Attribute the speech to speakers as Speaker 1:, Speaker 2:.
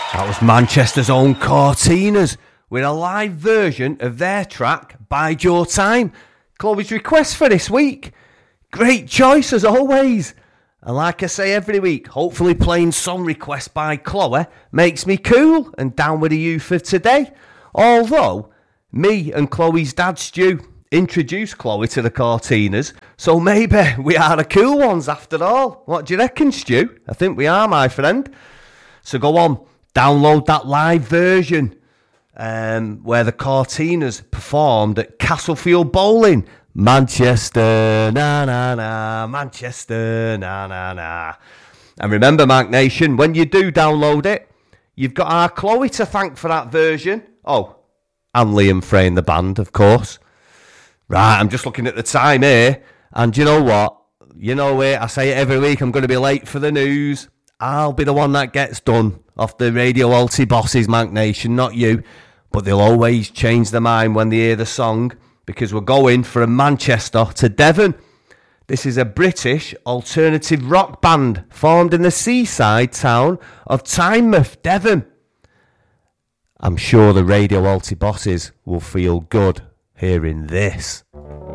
Speaker 1: That was Manchester's own Cortinas with a live version of their track, Bide Your Time. Chloe's request for this week. Great choice as always. And like I say every week, hopefully playing song requests by Chloe makes me cool and down with the youth of today. Although, me and Chloe's dad Stu introduced Chloe to the Cortinas, so maybe we are the cool ones after all. What do you reckon, Stu? I think we are, my friend. So go on, download that live version where the Cortinas performed at Castlefield Bowling. Manchester, na na na, Manchester, na na na. And remember, Mark Nation, when you do download it, you've got our Chloe to thank for that version. Oh, and Liam Frey in the band, of course. Right, I'm just looking at the time here, and you know what? You know it, I say it every week, I'm going to be late for the news. I'll be the one that gets done off the Radio Alty bosses, Mark Nation, not you. But they'll always change their mind when they hear the song, because we're going from Manchester to Devon. This is a British alternative rock band formed in the seaside town of Tynemouth, Devon. I'm sure the Radio Alty bosses will feel good hearing this.